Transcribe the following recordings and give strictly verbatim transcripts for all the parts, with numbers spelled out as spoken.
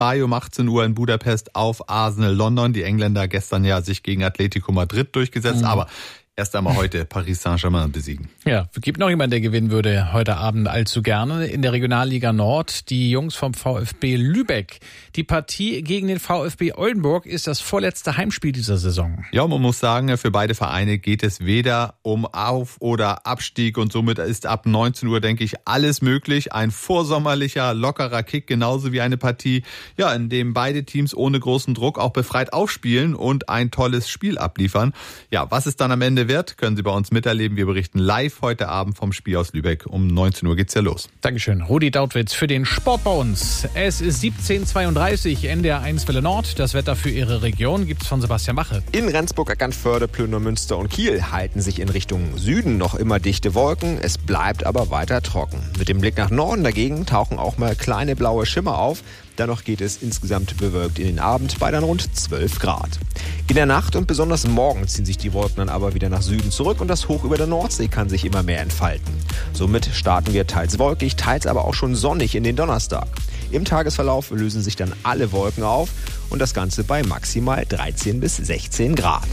bei um achtzehn Uhr in Budapest auf Arsenal London. Die Engländer gestern ja sich gegen Atletico Madrid durchgesetzt, mhm. aber erst einmal heute Paris Saint-Germain besiegen. Ja, es gibt noch jemanden, der gewinnen würde heute Abend allzu gerne. In der Regionalliga Nord, die Jungs vom VfB Lübeck. Die Partie gegen den VfB Oldenburg ist das vorletzte Heimspiel dieser Saison. Ja, man muss sagen, für beide Vereine geht es weder um Auf- oder Abstieg und somit ist ab neunzehn Uhr, denke ich, alles möglich. Ein vorsommerlicher, lockerer Kick, genauso wie eine Partie, ja, in dem beide Teams ohne großen Druck auch befreit aufspielen und ein tolles Spiel abliefern. Ja, was es dann am Ende wird, können Sie bei uns miterleben. Wir berichten live heute Abend vom Spiel aus Lübeck. Um neunzehn Uhr geht's ja los. Dankeschön. Rudi Dautwitz für den Sport bei uns. Es ist siebzehn Uhr zweiunddreißig, N D R eins Welle Nord. Das Wetter für Ihre Region gibt's von Sebastian Mache. In Rendsburg, Eckernförde, Plüne, Münster und Kiel halten sich in Richtung Süden noch immer dichte Wolken. Es bleibt aber weiter trocken. Mit dem Blick nach Norden dagegen tauchen auch mal kleine blaue Schimmer auf. Dennoch geht es insgesamt bewölkt in den Abend bei dann rund zwölf Grad. In der Nacht und besonders morgen ziehen sich die Wolken dann aber wieder nach Süden zurück und das Hoch über der Nordsee kann sich immer mehr entfalten. Somit starten wir teils wolkig, teils aber auch schon sonnig in den Donnerstag. Im Tagesverlauf lösen sich dann alle Wolken auf und das Ganze bei maximal dreizehn bis sechzehn Grad.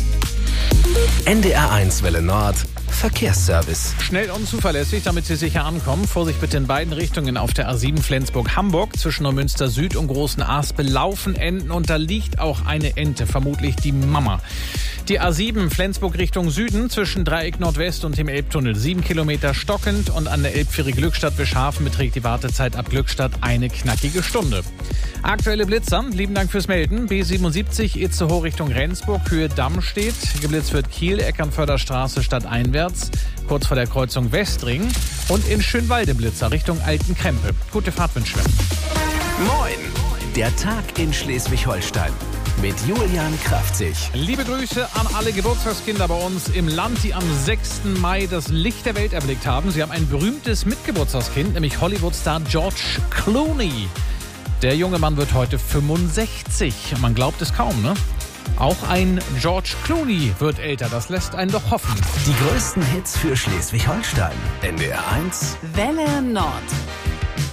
N D R eins Welle Nord Verkehrsservice. Schnell und zuverlässig, damit Sie sicher ankommen. Vorsicht bitte in beiden Richtungen auf der A sieben Flensburg-Hamburg. Zwischen Neumünster Süd und Großen Aspel laufen Enten und da liegt auch eine Ente, vermutlich die Mama. Die A sieben Flensburg Richtung Süden zwischen Dreieck Nordwest und dem Elbtunnel. Sieben Kilometer stockend und an der Elbviere Glückstadt-Wischhafen beträgt die Wartezeit ab Glückstadt eine knackige Stunde. Aktuelle Blitzer, lieben Dank fürs Melden. B siebenundsiebzig Itzehoe Richtung Rendsburg, Höhe Damm steht. Geblitzt wird Kiel, Eckernförder Straße stadteinwärts, kurz vor der Kreuzung Westring. Und in Schönwalde Blitzer Richtung Altenkrempe. Gute Fahrt wünschen wir. Moin, der Tag in Schleswig-Holstein. Mit Julian Kraftzig. Liebe Grüße an alle Geburtstagskinder bei uns im Land, die am sechsten Mai das Licht der Welt erblickt haben. Sie haben ein berühmtes Mitgeburtstagskind, nämlich Hollywood-Star George Clooney. Der junge Mann wird heute fünfundsechzig. Man glaubt es kaum, ne? Auch ein George Clooney wird älter. Das lässt einen doch hoffen. Die größten Hits für Schleswig-Holstein. N D R eins Welle Nord.